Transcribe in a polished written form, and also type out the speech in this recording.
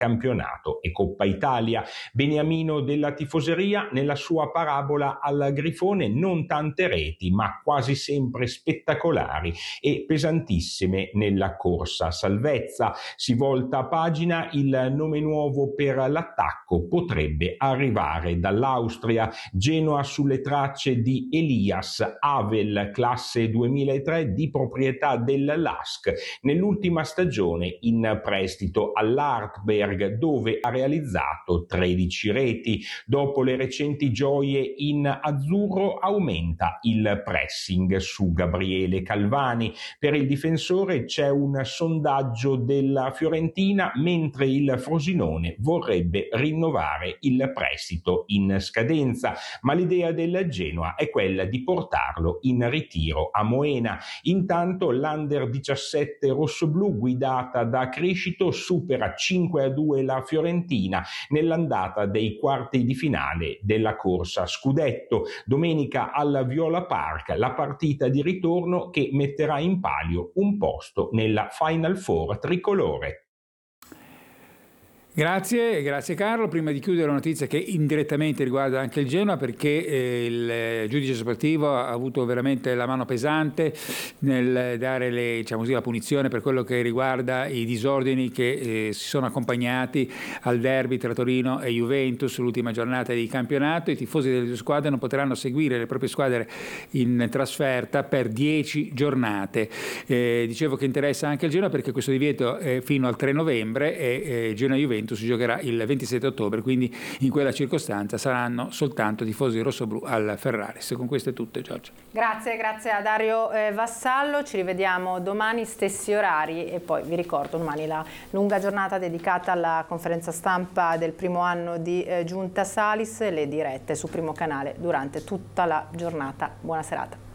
campionato e Coppa Italia. Beniamino della tifoseria nella sua parabola al Grifone: non tante reti ma quasi sempre spettacolari e pesantissime nella corsa salvezza. Si volta a pagina, il nome nuovo per l'attacco potrebbe arrivare dall'Austria. Genoa sulle tracce di Elias Havel, classe 2003, di proprietà del LASK, nell'ultima stagione in prestito all'Artberg, dove ha realizzato 13 reti. Dopo le recenti gioie in azzurro aumenta il pressing su Gabriele Calvani. Per il difensore c'è un sondaggio della Fiorentina, mentre il Frosinone vorrebbe rinnovare il prestito in scadenza, ma l'idea del Genoa è quella di portarlo in ritiro a Moena. Intanto l'Under 17 rossoblù, guidata da Criscito, supera 5-2 la Fiorentina nell'andata dei quarti di finale della corsa scudetto. Domenica al Viola Park la partita di ritorno che metterà in palio un posto nella Final Four tricolore. Grazie Carlo. Prima di chiudere, una notizia che indirettamente riguarda anche il Genoa, perché il giudice sportivo ha avuto veramente la mano pesante nel dare la punizione per quello che riguarda i disordini che si sono accompagnati al derby tra Torino e Juventus, l'ultima giornata di campionato. I tifosi delle due squadre non potranno seguire le proprie squadre in trasferta per 10 giornate. Dicevo che interessa anche il Genoa perché questo divieto è fino al 3 novembre e Genoa-Juventus si giocherà il 27 ottobre, quindi in quella circostanza saranno soltanto tifosi rossoblù al Ferraris. Con questo è tutto, Giorgia. Grazie a Dario Vassallo, ci rivediamo domani stessi orari e poi vi ricordo domani la lunga giornata dedicata alla conferenza stampa del primo anno di Giunta Salis, le dirette su Primo Canale durante tutta la giornata. Buona serata.